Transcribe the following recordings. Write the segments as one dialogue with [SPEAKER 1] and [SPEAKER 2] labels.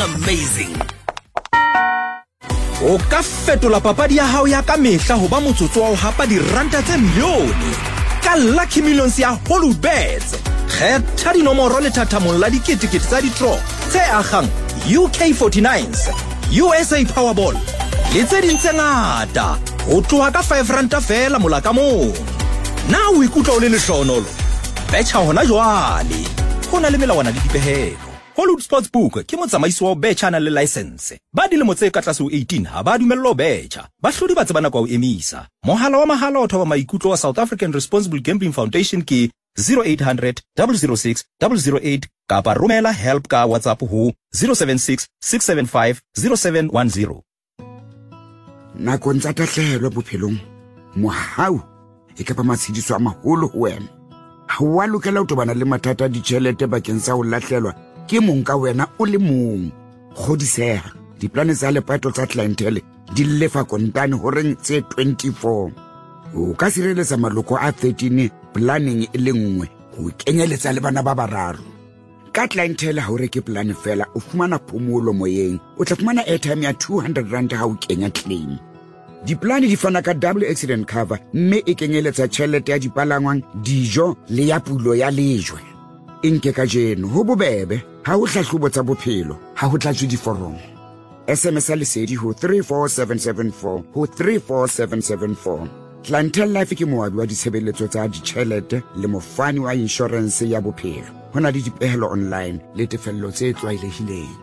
[SPEAKER 1] amazing. O ka fetola papadi ya hao ya ka mehla ho ba motsotso wa ho hapa diranta tse milione ka Lucky Millions ya Hollywoodbets. Kgetha dinomoro le thathamong la diketekete tsa di-draw tse agang UK49s, USA Powerball le tse ding tse ngata ho tloha ka R5 fela mola ka mong. Na o ikutlwa o le lehlohonolo? Betcha hona jwale. Ho na le melawana le dipehelo. Hollywood Sportsbook ke motsamaisi wa betcha na le license. Ba dilemo tse ka tlase ho 18 ha ba dumellwa ho betcha. Bahlodi ba tsebana kwa ho emisa. Mohala wa mahala o thoba maikutlo wa South African Responsible Gambling Foundation ke 0800 006 008 kapa romela help ka WhatsApp ho 076 675 0710.
[SPEAKER 2] Nakong tsa tahlehelo bophelong, mohau e ka ba matshidiso a maholo ho wena. Ha wa lokela ho tobana le mathata a ditjhelete bakeng sa ho lahlelwa ke mong ka wena o le mong. Kgodiseha, diplane tsa lepato tsa clientele di lefa kontane horeng tse 24. O ka sireletsa maloko a 13 planning e le nngwe ho kenyeletsa le bana ba bararo. Ka clientele ha o reke plan fela o fumana phomolo moyeng, o tla fumana airtime ya 200 rand ha o kenya claim. Diplane di fana ka double accident cover, mme e kenyeletsa tjhelete ya dipalangwang, dijo le ya pulo ya lejwe. Inke ka jeno ho bobebe ha o hlahlobo tsa bophelo, ha ho tlatswe diforomo. SMS lesedi ho 34774 ho 34774. Clientele Life ke moabi wa ditshebeletso tsa ditjhelete le mofani wa insurance ya bophelo. Hona le dipehelo online le tefello tse tlwaelehileng.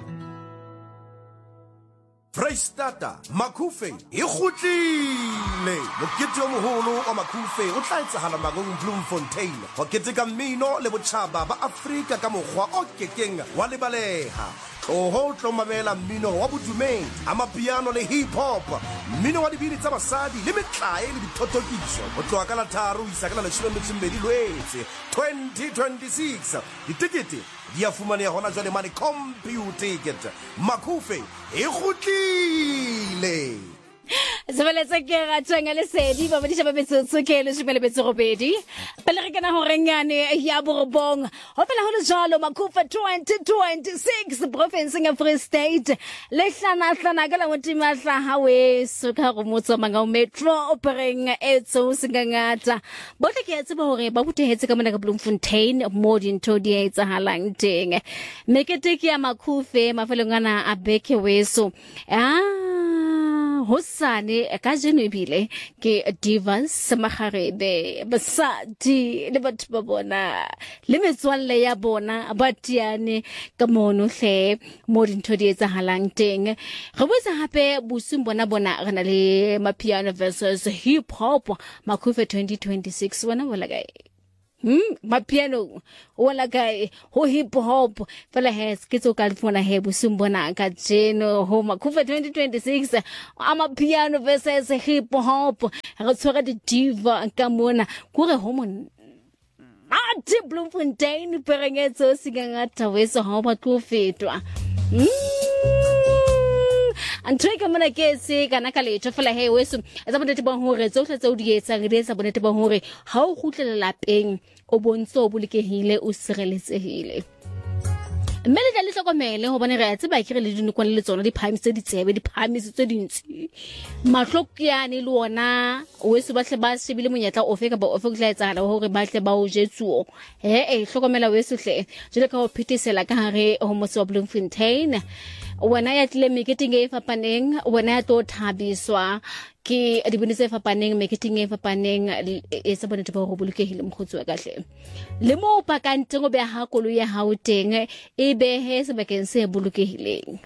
[SPEAKER 3] Freistata Makufe e kgutlile. Mokete o moholo wa Makufe o tla etsahala Magong Bloemfontein ho keteka mmino le botjhaba ba Afrika ka mokgwa o kekeng wa lebaleha. Ho tlo mamela mmino wa bodumeng, amapiano le hip hop, mmino wa dibini tsa basadi le metlae le dithotokiso. Ho tloha ka la 3 isa ka la 12 Lwetse 2026. Ditikete di a fumaneha hona jwale mane CompuTicket. Makufe e kgutlile.
[SPEAKER 4] Sebeletse ke ga tswenga le sedi ba badisha ba metsotso ke le shimele betsorobedi pele re kana ho rengane ya borobong ho pela ho le jalo Makufa 2026 province ya Free State le hlana ka la motima hlaha we so ka go motso manga metro opereng etso singangata botle ke tseba hore ba butehetse ka mona ka Bloemfontein mo dintho di etsa halang teng mekete ke ya Makufe mafelongana a beke weso Hosane ka jeno ebile ke divas magarebe basadi le batho ba bona le metswalle ya bona ba tiane ka mono hle mo dintho di etsahalang teng re botsa hape busung bona re na le mapiano versus hip hop Makufe 2026 wena wala gae mapiano wala gae ho hip hop fela has ke tso ka lefona he busung bona ka jeno ho Makufa 2026 amapiano versus hip hop re tshwara di diva ka mona kore ho mon Ati Bloemfontein perengetso singangata weso ha ba tlo fetwa Antreka mona ke se kana ka letho fela he weso etsa bonete ba hore tsohle tse o di etsa re etsa bonete ba hore ha o kgutlela lapeng o bontso o bolekehile o sireletsehile Mmele tla le hlokomele hobane re a tseba ke re le dinokwane le tsona di phamis tse di tsebe di phamis tse dintsi mahlokyane le ona weso ba hle ba shebile monyetla ofe ka ba ofe tla etsahala hore ba tle ba o jetsuo hlokomela weso hle jele ka ho phethesela ka hare ho motse wa Bloemfontein wena ya tle meketing e fapaneng wena ya to thabiswa ke dibone tse fapaneng meketing e fapaneng e sa bonete ba go bolokehile mogotsi wa kahle le mo pakante go be ha kolo ya hao teng e behe sebakeng se bolokehileng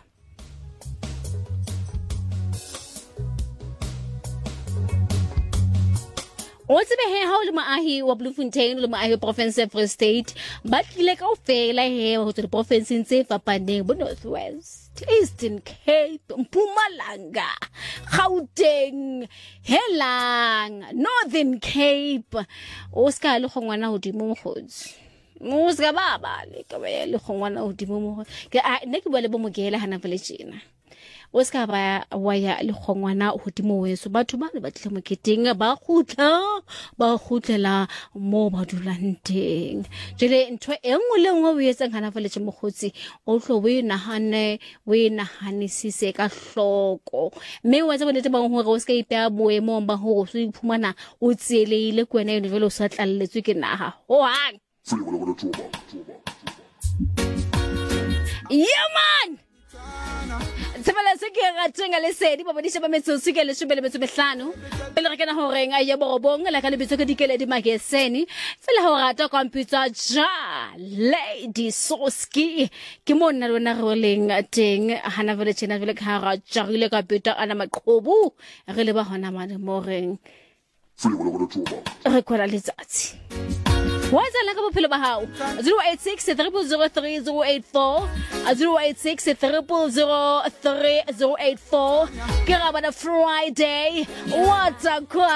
[SPEAKER 4] o tsebe he ha o le maahi wa Bloemfontein le maahi wa province ya Free State ba tlile ka ofela he ho tswa province tse fapaneng bo North West Eastern Cape, Mpumalanga, Gauteng, Helang, Northern Cape. O ska le gongwana ho di mo mogotsi. Muska baba le ka ba le khongwana o dimo mo ke nne ke bua le bo mogela hana vele tjena o ska ba wa ya le khongwana o dimo weso batho ba le batle moketeng ba khutlela mo ba dulang teng jele ntwe engwe le ngwe o etsang hana vele tjena mogotsi o tlo we nahanisise ka hloko mme wa tsa bonete ba hore o ska ipea boemo ba hore o iphumana o tsieleile kwena yone vele o sa tlalletswe ke naha ho hang yeah man Tsebela se ke rateng le sedi ba bodisa ba metsotso ke le 15 pele re kana hore nga ye borobong la ka le bitso ke dikele di mageseni fela ho rata computer ja lady soski ke monna lona re leng teng hana vele tjena vele ka ra jarile ka computer ana maqhobu re le ba hona mane moreng re kwala letsatsi What's the bophelo ba hao 086 303 084 086 303 084 ke ra bana Friday what's a